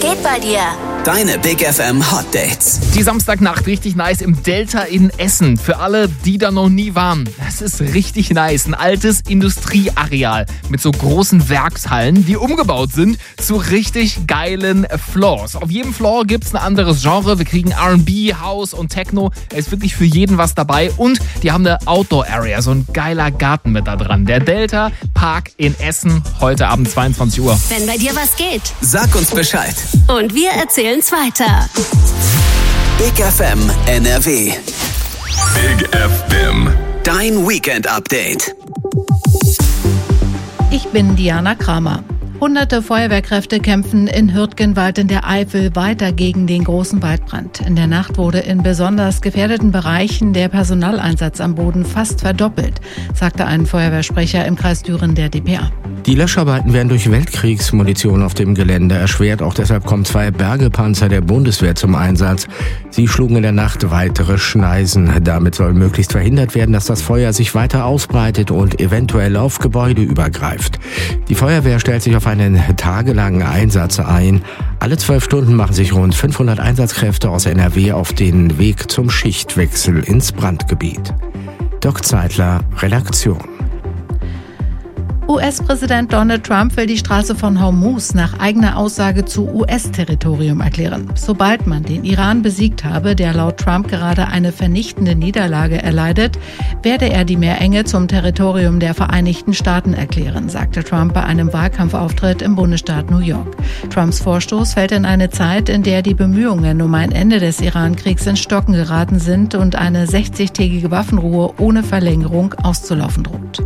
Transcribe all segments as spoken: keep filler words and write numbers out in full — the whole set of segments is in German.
geht bei dir? Deine Big F M Hot Dates. Die Samstagnacht richtig nice im Delta in Essen. Für alle, die da noch nie waren. Das ist richtig nice. Ein altes Industrieareal mit so großen Werkshallen, die umgebaut sind zu richtig geilen Floors. Auf jedem Floor gibt's ein anderes Genre. Wir kriegen R and B, House und Techno. Es ist wirklich für jeden was dabei. Und die haben eine Outdoor-Area, so ein geiler Garten mit da dran. Der Delta Park in Essen, heute Abend zweiundzwanzig Uhr. Wenn bei dir was geht. Sag uns Bescheid. Und wir erzählen's weiter. Big F M N R W. Big F M. Dein Weekend-Update. Ich bin Diana Kramer. Hunderte Feuerwehrkräfte kämpfen in Hürtgenwald in der Eifel weiter gegen den großen Waldbrand. In der Nacht wurde in besonders gefährdeten Bereichen der Personaleinsatz am Boden fast verdoppelt, sagte ein Feuerwehrsprecher im Kreis Düren der D P A. Die Löscharbeiten werden durch Weltkriegsmunition auf dem Gelände erschwert. Auch deshalb kommen zwei Bergepanzer der Bundeswehr zum Einsatz. Sie schlugen in der Nacht weitere Schneisen. Damit soll möglichst verhindert werden, dass das Feuer sich weiter ausbreitet und eventuell auf Gebäude übergreift. Die Feuerwehr stellt sich auf einen tagelangen Einsatz ein. Alle zwölf Stunden machen sich rund fünfhundert Einsatzkräfte aus N R W auf den Weg zum Schichtwechsel ins Brandgebiet. Dirk Zeitler, Redaktion. U S-Präsident Donald Trump will die Straße von Hormuz nach eigener Aussage zu U S-Territorium erklären. Sobald man den Iran besiegt habe, der laut Trump gerade eine vernichtende Niederlage erleidet, werde er die Meerenge zum Territorium der Vereinigten Staaten erklären, sagte Trump bei einem Wahlkampfauftritt im Bundesstaat New York. Trumps Vorstoß fällt in eine Zeit, in der die Bemühungen um ein Ende des Iran-Kriegs ins Stocken geraten sind und eine sechzigtägige Waffenruhe ohne Verlängerung auszulaufen droht.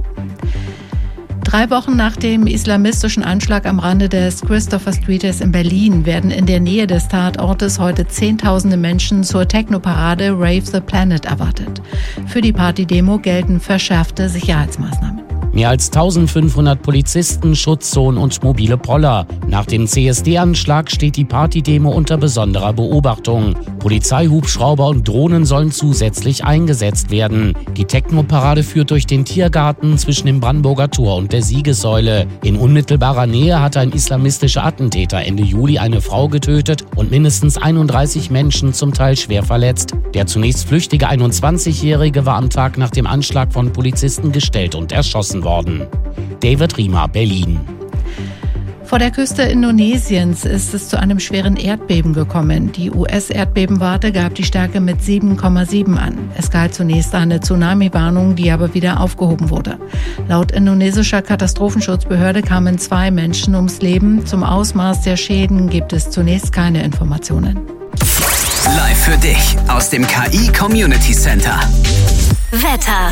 Drei Wochen nach dem islamistischen Anschlag am Rande des Christopher Streets in Berlin werden in der Nähe des Tatortes heute Zehntausende Menschen zur Techno-Parade Rave the Planet erwartet. Für die Partydemo gelten verschärfte Sicherheitsmaßnahmen. Mehr als eintausendfünfhundert Polizisten, Schutzzonen und mobile Poller. Nach dem C S D-Anschlag steht die Partydemo unter besonderer Beobachtung. Polizeihubschrauber und Drohnen sollen zusätzlich eingesetzt werden. Die Techno-Parade führt durch den Tiergarten zwischen dem Brandenburger Tor und der Siegessäule. In unmittelbarer Nähe hatte ein islamistischer Attentäter Ende Juli eine Frau getötet und mindestens einunddreißig Menschen zum Teil schwer verletzt. Der zunächst flüchtige einundzwanzigjährige war am Tag nach dem Anschlag von Polizisten gestellt und erschossen worden. David Riemer, Berlin. Vor der Küste Indonesiens ist es zu einem schweren Erdbeben gekommen. Die U S-Erdbebenwarte gab die Stärke mit sieben Komma sieben an. Es galt zunächst eine Tsunami-Warnung, die aber wieder aufgehoben wurde. Laut indonesischer Katastrophenschutzbehörde kamen zwei Menschen ums Leben. Zum Ausmaß der Schäden gibt es zunächst keine Informationen. Live für dich aus dem K I Community Center. Wetter.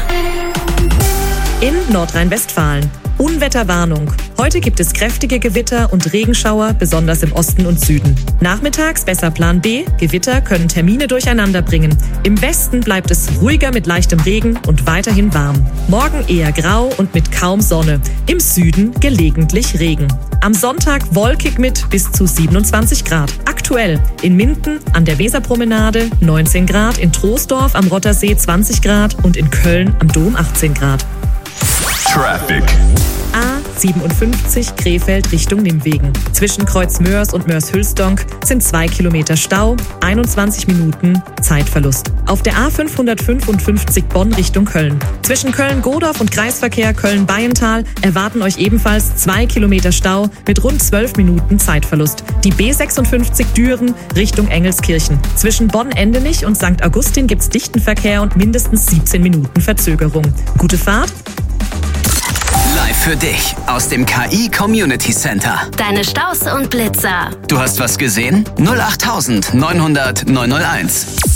In Nordrhein-Westfalen. Unwetterwarnung. Heute gibt es kräftige Gewitter und Regenschauer, besonders im Osten und Süden. Nachmittags besser Plan B. Gewitter können Termine durcheinander bringen. Im Westen bleibt es ruhiger mit leichtem Regen und weiterhin warm. Morgen eher grau und mit kaum Sonne. Im Süden gelegentlich Regen. Am Sonntag wolkig mit bis zu siebenundzwanzig Grad. Aktuell in Minden an der Weserpromenade neunzehn Grad, in Troisdorf am Rottersee zwanzig Grad und in Köln am Dom achtzehn Grad. Traffic. A siebenundfünfzig Krefeld Richtung Nimwegen. Zwischen Kreuz Mörs und Mörs-Hülsdonk sind zwei Kilometer Stau, einundzwanzig Minuten Zeitverlust. Auf der A fünfhundertfünfundfünfzig Bonn Richtung Köln. Zwischen Köln-Godorf und Kreisverkehr Köln-Bayental erwarten euch ebenfalls zwei Kilometer Stau mit rund zwölf Minuten Zeitverlust. Die B sechsundfünfzig Düren Richtung Engelskirchen. Zwischen Bonn-Endenich und Sankt Augustin gibt's dichten Verkehr und mindestens siebzehn Minuten Verzögerung. Gute Fahrt! Live für dich aus dem K I Community Center. Deine Staus und Blitzer. Du hast was gesehen? null acht neunhundert neunhunderteins.